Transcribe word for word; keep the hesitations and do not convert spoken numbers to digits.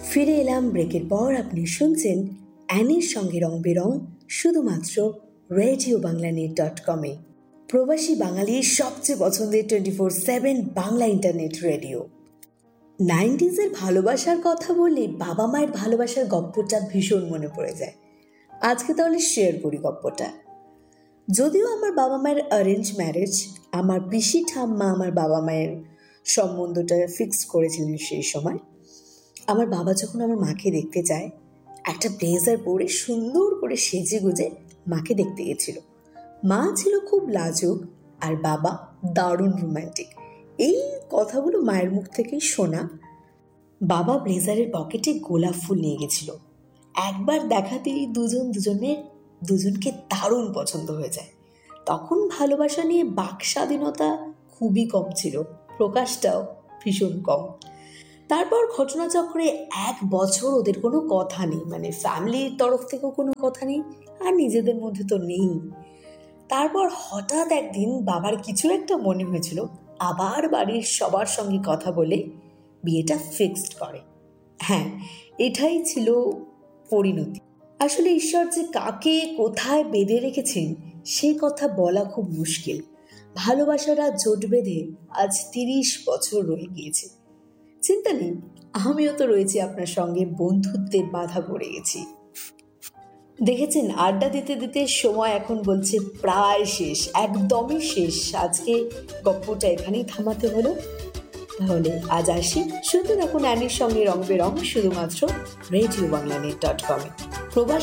ফিরে এলাম ব্রেকের পর। আপনি শুনছেন অ্যানির সঙ্গে রং বেরং, শুধুমাত্র রেডিও বাংলা নেট ডট কমে, প্রবাসী বাঙালির সবচেয়ে পছন্দের twenty four seven Bangla internet radio. নাইনটিজের ভালোবাসার কথা বললে বাবা মায়ের ভালোবাসার গপ্পটা ভীষণ মনে পড়ে যায়। আজকে তাহলে শেয়ার করি গপ্পটা। যদিও আমার বাবা মায়ের অ্যারেঞ্জ ম্যারেজ, আমার পিসি ঠাম্মা আমার বাবা মায়ের সম্বন্ধটা ফিক্সড করেছিলেন সেই সময়। আমার বাবা যখন আমার মাকে দেখতে যায়, একটা ব্লেজার পরে সুন্দর করে সেজে গুজে মাকে দেখতে গেছিল। মা ছিল খুব লাজুক আর বাবা দারুণ রোম্যান্টিক। এই কথাগুলো মায়ের মুখ থেকেই শোনা। বাবা ব্লেজারের পকেটে গোলাপ ফুল নিয়ে গেছিল। একবার দেখাতেই দুজন দুজনের দুজনকে দারুণ পছন্দ হয়ে যায়। তখন ভালোবাসা নিয়ে বাক স্বাধীনতা খুবই কম ছিল, প্রকাশটাও ভীষণ কম। তারপর ঘটনাচক্রে এক বছর ওদের কোনো কথা নেই, মানে ফ্যামিলির তরফ থেকেও কোনো কথা নেই, আর নিজেদের মধ্যে তো নেই। তারপর হঠাৎ একদিন বাবার কিছু একটা মনে হয়েছিল, আবার বাড়ির সবার সঙ্গে কথা বলে বিয়েটা ফিক্সড করে। হ্যাঁ, এটাই ছিল পরিণতি। আসলে ঈশ্বর যে কাকে কোথায় বেঁধে রেখেছেন সে কথা বলা খুব মুশকিল। ভালোবাসাটা জোট বেঁধে আজ তিরিশ বছর রয়ে গিয়েছে। চিন্তা নেই, আমিও তো রয়েছি আপনার সঙ্গে, বন্ধুত্বে বাধা পড়ে গেছি। দেখেছেন, আড্ডা দিতে দিতে সময় এখন বলছে প্রায় শেষ, একদমই শেষ। আজকে গল্পটা এখানেই থামাতে হলো। তাহলে আজ আসি, শুনতে থাকুন অ্যানির সঙ্গে রং বেরং, শুধুমাত্র রেডিও বাংলা নেট ডট কমে। প্রবাস